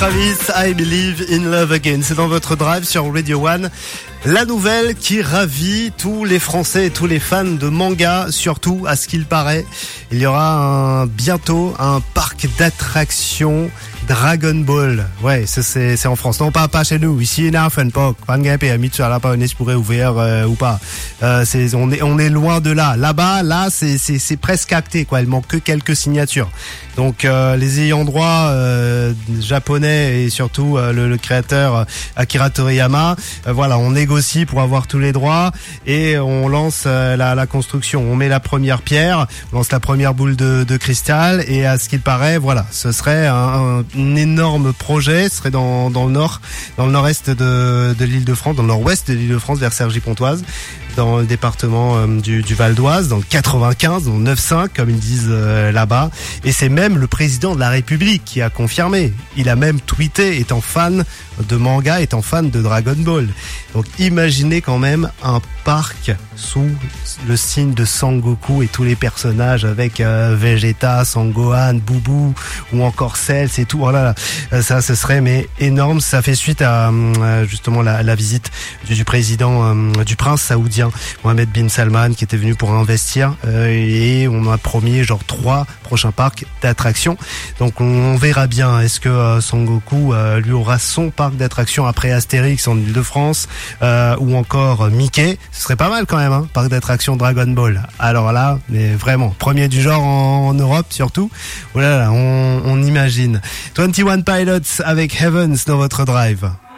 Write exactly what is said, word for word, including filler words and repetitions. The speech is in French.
Travis, I Believe in Love Again. C'est dans votre drive sur Radio One. La nouvelle qui ravit tous les Français et tous les fans de manga, surtout à ce qu'il paraît. Il y aura un, bientôt un parc d'attractions Dragon Ball. Ouais, ça c'est, c'est en France. Non, pas, pas chez nous. Ici, il y a un fun park. pourrait ouvrir euh, ou pas. Euh, c'est, on est, on est loin de là. Là-bas, là, c'est, c'est, c'est presque acté, quoi. Il manque que quelques signatures. Donc, euh, les ayants droit euh, japonais et surtout euh, le, le créateur Akira Toriyama, euh, voilà, on négocie pour avoir tous les droits et on lance euh, la, la construction. On met la première pierre, on lance la première boule de, de cristal et à ce qu'il paraît, voilà, ce serait un, un énorme projet. Ce serait dans, dans le nord, dans le nord-est de, de l'Île-de-France, dans le nord-ouest de l'Île-de-France, vers Cergy-Pontoise, dans le département euh, du, du Val d'Oise, dans le quatre-vingt-quinze, dans le neuf cinq, comme ils disent euh, là-bas. Et c'est même le président de la République qui a confirmé. Il a même tweeté, étant fan de manga, étant fan de Dragon Ball. Donc imaginez quand même un parc sous le signe de Sangoku et tous les personnages avec euh, Vegeta, Sangohan, Boubou ou encore Cell, c'est tout. Oh là là, ça ce serait mais énorme. Ça fait suite à euh, justement la, la visite du, du président euh, du prince saoudien Mohammed bin Salman qui était venu pour investir euh, et on a promis genre trois prochains parcs d'attractions. Donc on, on verra bien. Est-ce que euh, Sangoku euh, lui aura son parc d'attractions après Astérix en Île-de-France euh, ou encore euh, Mickey? Ce serait pas mal quand même, hein, parc d'attractions Dragon Ball. Alors là, mais vraiment, premier du genre en, en Europe surtout. Oh là là, on, on imagine. vingt et un Pilots avec Heavens dans votre drive.